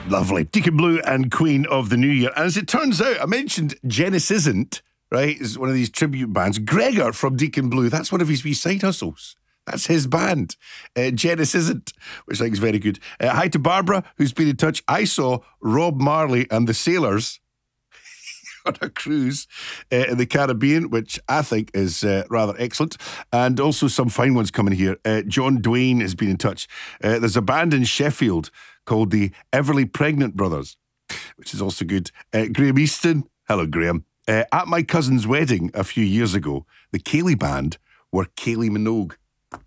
Lovely. Deacon Blue and Queen of the New Year. And as it turns out, I mentioned Genesis Isn't, right, is one of these tribute bands. Gregor from Deacon Blue, that's one of his wee side hustles. That's his band. Genesis Isn't, which I think is very good. Hi to Barbara, who's been in touch. I saw Rob Marley and the Sailors on a cruise in the Caribbean, which I think is rather excellent. And also some fine ones coming here. John Dwayne has been in touch. There's a band in Sheffield called the Everly Pregnant Brothers, which is also good. Graham Easton, hello Graham. At my cousin's wedding a few years ago, the Kaylee band were Kaylee Minogue.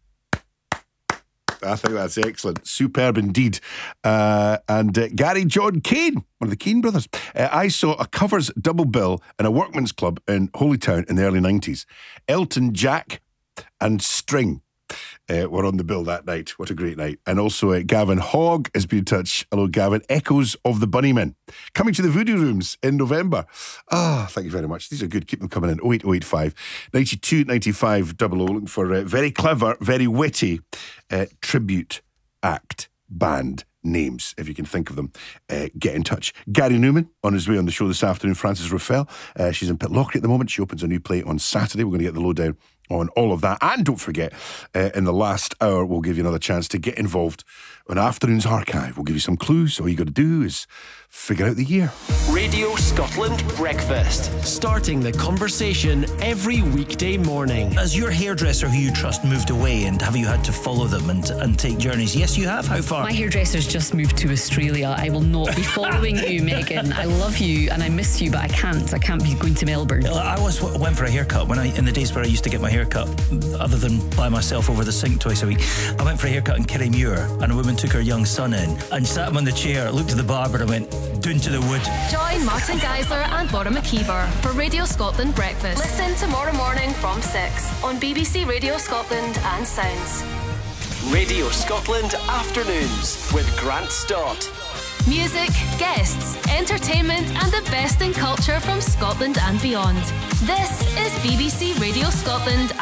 I think that's excellent. Superb indeed. And Gary John Kane, one of the Kane brothers. I saw a covers double bill in a workman's club in Holytown in the early 90s. Elton, Jack and String were on the bill that night. What a great night. And also Gavin Hogg has been in touch. Hello Gavin. Echoes of the Bunnymen coming to the Voodoo Rooms in November. Thank you very much. These are good. Keep them coming in. 08085 92 95 00. Looking for very clever, very witty tribute act band names, if you can think of them. Get in touch. Gary Newman on his way on the show this afternoon. Frances Ruffell, she's in Pitlochry at the moment. She opens a new play on Saturday. We're going to get the lowdown on all of that. And don't forget, in the last hour, we'll give you another chance to get involved on Afternoon's Archive. We'll give you some clues. All you got to do is figure out the year. Radio Scotland Breakfast. Starting the conversation every weekday morning. Has your hairdresser who you trust moved away, and have you had to follow them and take journeys? Yes, you have. How far? My hairdresser's just moved to Australia. I will not be following you, Megan. I love you and I miss you, but I can't be going to Melbourne. I once went for a haircut in the days where I used to get my haircut, other than by myself over the sink twice a week. I went for a haircut in Kirriemuir, and a woman took her young son in and sat him on the chair, looked at the barber and went, "Doon to the wood." Join Martin Geisler and Laura McKeever for Radio Scotland Breakfast. Listen tomorrow morning from 6 on BBC Radio Scotland and Sounds. Radio Scotland Afternoons with Grant Stott. Music, guests, entertainment and the best in culture from Scotland and beyond. This is BBC Radio Scotland